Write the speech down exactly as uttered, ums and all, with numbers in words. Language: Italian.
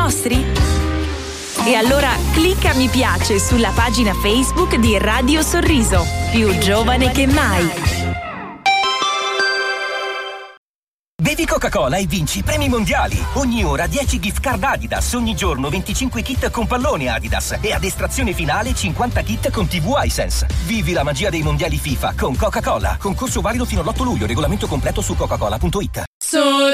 nostri? E allora clicca mi piace sulla pagina Facebook di Radio Sorriso, più giovane che mai. Bevi Coca-Cola e vinci premi mondiali. Ogni ora dieci gift card Adidas, ogni giorno venticinque kit con pallone Adidas e ad estrazione finale cinquanta kit con tivù iSense. Vivi la magia dei mondiali FIFA con Coca-Cola. Concorso valido fino all'otto luglio, regolamento completo su coca cola punto it.